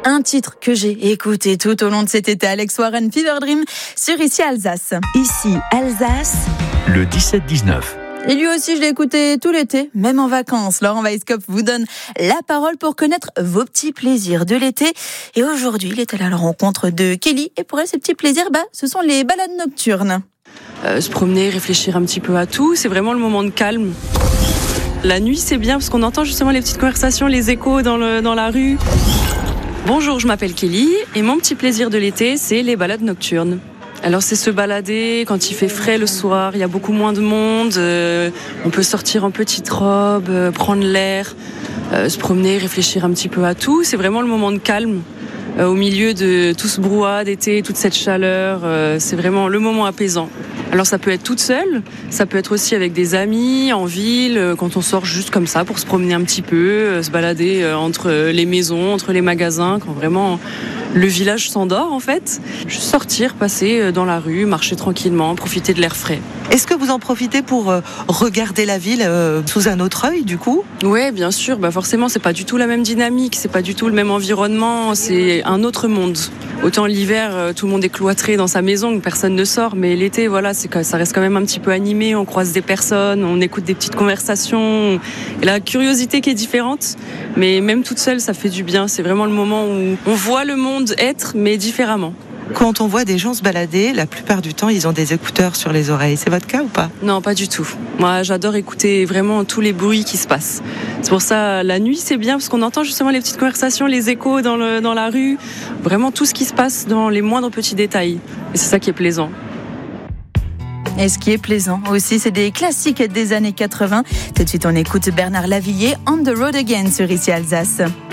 Un titre que j'ai écouté tout au long de cet été, Alex Warren, Fever Dream, sur Ici Alsace. Ici Alsace, le 17-19. Et lui aussi, je l'ai écouté tout l'été, même en vacances. Laurent Weisskopf vous donne la parole pour connaître vos petits plaisirs de l'été. Et aujourd'hui, il est allé à la rencontre de Kelly. Et pour elle, ces petits plaisirs, ce sont les balades nocturnes. Se promener, réfléchir un petit peu à tout, c'est vraiment le moment de calme. La nuit, c'est bien parce qu'on entend justement les petites conversations, les échos dans la rue. Bonjour, je m'appelle Kelly et mon petit plaisir de l'été, c'est les balades nocturnes. Alors c'est se balader quand il fait frais le soir, il y a beaucoup moins de monde, on peut sortir en petite robe, prendre l'air, se promener, réfléchir un petit peu à tout. C'est vraiment le moment de calme au milieu de tout ce brouhaha d'été, toute cette chaleur, c'est vraiment le moment apaisant. Alors ça peut être toute seule, ça peut être aussi avec des amis, en ville, quand on sort juste comme ça pour se promener un petit peu, se balader entre les maisons, entre les magasins, quand vraiment le village s'endort en fait. Juste sortir, passer dans la rue, marcher tranquillement, profiter de l'air frais. est-ce que vous en profitez pour regarder la ville sous un autre œil du coup ? Ouais, bien sûr, forcément c'est pas du tout la même dynamique, c'est pas du tout le même environnement, c'est un autre monde. Autant l'hiver, tout le monde est cloîtré dans sa maison, personne ne sort, mais l'été, voilà, ça reste quand même un petit peu animé, on croise des personnes, on écoute des petites conversations, et la curiosité qui est différente, mais même toute seule, ça fait du bien, c'est vraiment le moment où on voit le monde être, mais différemment. Quand on voit des gens se balader, la plupart du temps, ils ont des écouteurs sur les oreilles. C'est votre cas ou pas ? Non, pas du tout. Moi, j'adore écouter vraiment tous les bruits qui se passent. C'est pour ça, la nuit, c'est bien parce qu'on entend justement les petites conversations, les échos dans la rue. Vraiment tout ce qui se passe dans les moindres petits détails. Et c'est ça qui est plaisant. Et ce qui est plaisant aussi, c'est des classiques des années 80. Tout de suite, on écoute Bernard Lavilliers, On the Road Again sur Ici Alsace.